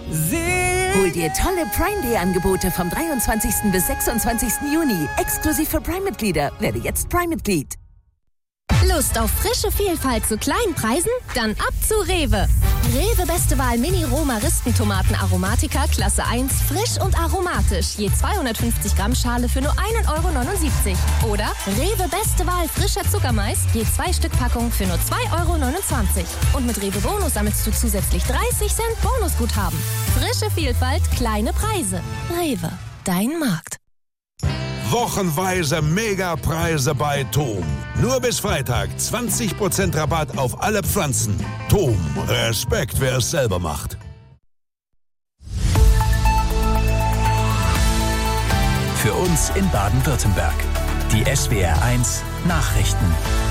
Hol dir tolle Prime-Day-Angebote vom 23. bis 26. Juni. Exklusiv für Prime-Mitglieder. Werde jetzt Prime-Mitglied. Lust auf frische Vielfalt zu kleinen Preisen? Dann ab zu Rewe. Rewe Beste Wahl Mini-Roma-Ristentomaten Aromatica Klasse 1, frisch und aromatisch. Je 250 Gramm Schale für nur 1,79 €. Oder Rewe Beste Wahl frischer Zuckermais, je 2 Stück Packung für nur 2,29 €. Und mit Rewe Bonus sammelst du zusätzlich 30 Cent Bonusguthaben. Frische Vielfalt, kleine Preise. Rewe, dein Markt. Wochenweise Megapreise bei TOM. Nur bis Freitag 20% Rabatt auf alle Pflanzen. TOM, Respekt, wer es selber macht. Für uns in Baden-Württemberg. Die SWR1 Nachrichten.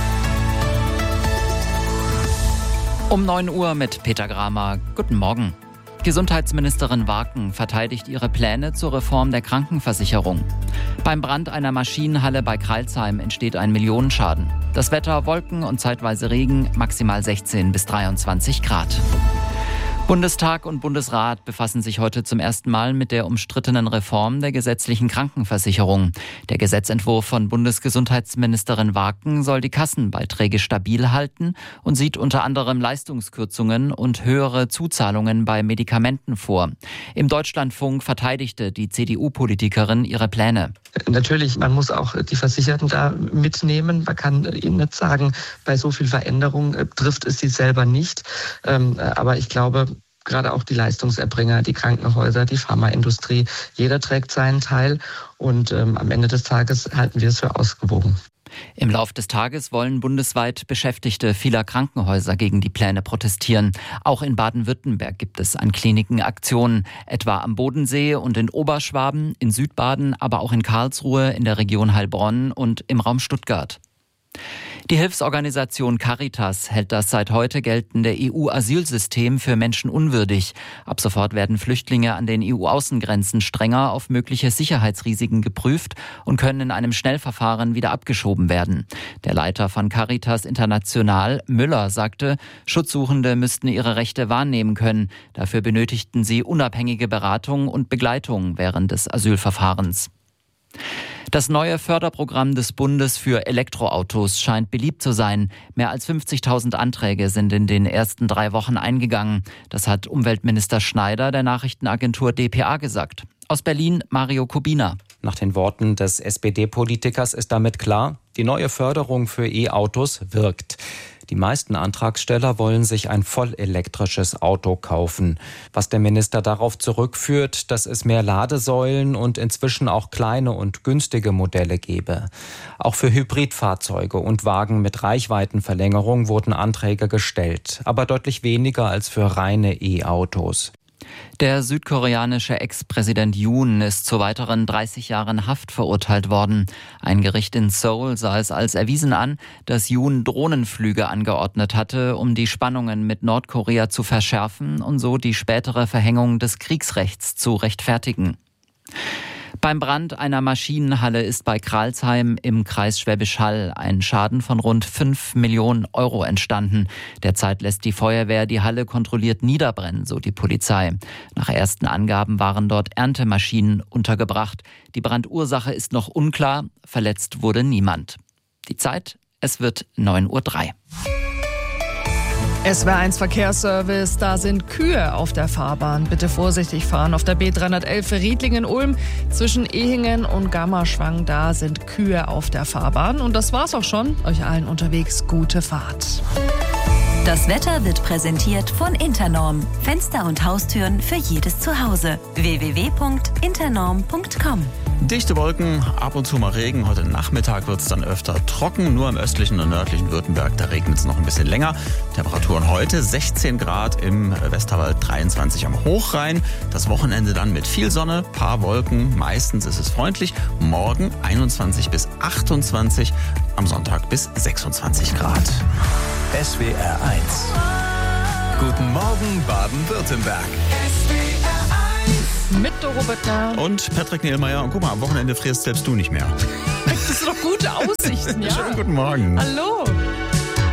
Um 9 Uhr mit Peter Gramer. Guten Morgen. Gesundheitsministerin Waken verteidigt ihre Pläne zur Reform der Krankenversicherung. Beim Brand einer Maschinenhalle bei Crailsheim entsteht ein Millionenschaden. Das Wetter: Wolken und zeitweise Regen, maximal 16 bis 23 Grad. Bundestag und Bundesrat befassen sich heute zum ersten Mal mit der umstrittenen Reform der gesetzlichen Krankenversicherung. Der Gesetzentwurf von Bundesgesundheitsministerin Waken soll die Kassenbeiträge stabil halten und sieht unter anderem Leistungskürzungen und höhere Zuzahlungen bei Medikamenten vor. Im Deutschlandfunk verteidigte die CDU-Politikerin ihre Pläne. Natürlich, man muss auch die Versicherten da mitnehmen. Man kann ihnen nicht sagen, bei so viel Veränderung trifft es sie selber nicht. Aber ich glaube, gerade auch die Leistungserbringer, die Krankenhäuser, die Pharmaindustrie, jeder trägt seinen Teil und am Ende des Tages halten wir es für ausgewogen. Im Lauf des Tages wollen bundesweit Beschäftigte vieler Krankenhäuser gegen die Pläne protestieren. Auch in Baden-Württemberg gibt es an Kliniken Aktionen, etwa am Bodensee und in Oberschwaben, in Südbaden, aber auch in Karlsruhe, in der Region Heilbronn und im Raum Stuttgart. Die Hilfsorganisation Caritas hält das seit heute geltende EU-Asylsystem für menschenunwürdig. Ab sofort werden Flüchtlinge an den EU-Außengrenzen strenger auf mögliche Sicherheitsrisiken geprüft und können in einem Schnellverfahren wieder abgeschoben werden. Der Leiter von Caritas International, Müller, sagte, Schutzsuchende müssten ihre Rechte wahrnehmen können. Dafür benötigten sie unabhängige Beratung und Begleitung während des Asylverfahrens. Das neue Förderprogramm des Bundes für Elektroautos scheint beliebt zu sein. Mehr als 50.000 Anträge sind in den ersten 3 Wochen eingegangen. Das hat Umweltminister Schneider der Nachrichtenagentur dpa gesagt. Aus Berlin Mario Kubina. Nach den Worten des SPD-Politikers ist damit klar, die neue Förderung für E-Autos wirkt. Die meisten Antragsteller wollen sich ein vollelektrisches Auto kaufen. Was der Minister darauf zurückführt, dass es mehr Ladesäulen und inzwischen auch kleine und günstige Modelle gebe. Auch für Hybridfahrzeuge und Wagen mit Reichweitenverlängerung wurden Anträge gestellt, aber deutlich weniger als für reine E-Autos. Der südkoreanische Ex-Präsident Yoon ist zu weiteren 30 Jahren Haft verurteilt worden. Ein Gericht in Seoul sah es als erwiesen an, dass Yoon Drohnenflüge angeordnet hatte, um die Spannungen mit Nordkorea zu verschärfen und so die spätere Verhängung des Kriegsrechts zu rechtfertigen. Beim Brand einer Maschinenhalle ist bei Crailsheim im Kreis Schwäbisch Hall ein Schaden von rund 5 Millionen € entstanden. Derzeit lässt die Feuerwehr die Halle kontrolliert niederbrennen, so die Polizei. Nach ersten Angaben waren dort Erntemaschinen untergebracht. Die Brandursache ist noch unklar, verletzt wurde niemand. Die Zeit, es wird 9:03 Uhr. SWR1 Verkehrsservice, da sind Kühe auf der Fahrbahn. Bitte vorsichtig fahren. Auf der B311 Riedlingen-Ulm zwischen Ehingen und Gammerschwang, da sind Kühe auf der Fahrbahn. Und das war's auch schon. Euch allen unterwegs gute Fahrt. Das Wetter wird präsentiert von Internorm. Fenster und Haustüren für jedes Zuhause. www.internorm.com. Dichte Wolken, ab und zu mal Regen. Heute Nachmittag wird es dann öfter trocken. Nur im östlichen und nördlichen Württemberg, da regnet es noch ein bisschen länger. Temperaturen heute 16 Grad im Westerwald, 23 am Hochrhein. Das Wochenende dann mit viel Sonne, paar Wolken. Meistens ist es freundlich. Morgen 21 bis 28, am Sonntag bis 26 Grad. SWR1. Guten Morgen Baden-Württemberg. Mit Doro Böttner. Und Patrick Nehlmeier. Und guck mal, am Wochenende frierst selbst du nicht mehr. Das sind doch gute Aussichten, ja? Schönen guten Morgen. Hallo.